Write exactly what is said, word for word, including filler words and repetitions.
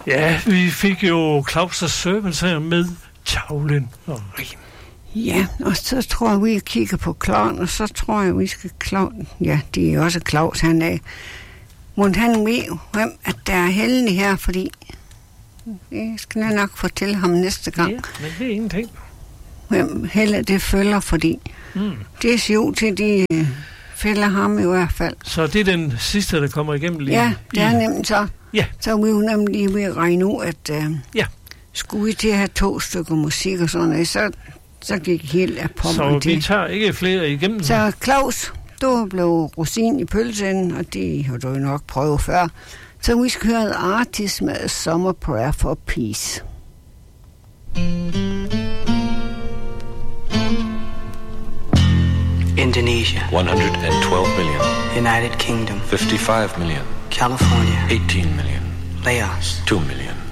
Ja, vi fik jo Claus' Servants her med Tavlen og Rim. Ja, og så tror jeg, vi kigger på Claus, og så tror jeg, vi skal Claus... Ja, det er også Claus, han er... Men han ved, hvem at der er heldig her, fordi... Det skal jeg nok fortælle ham næste gang. Ja, men det er ingenting. Hvem heller det følger, fordi... Mm. Det ser ud til, de fælder ham i hvert fald. Så det er den sidste, der kommer igennem lige? Ja, det er nemlig så. Ja. Så er vi jo nemlig ved at regne ud, at uh, ja. skulle vi til at have to stykker musik og sådan noget, så, så gik helt af pommeren til. Så vi tager ikke flere igennem? Så Claus, du blev rosin i pølsen, og det har du jo nok prøvet før. Så vi skal høre Artist med Summer Prayer for Peace. Indonesia, one hundred twelve million. United Kingdom, fifty-five million. California, eighteen million. Laos, two million.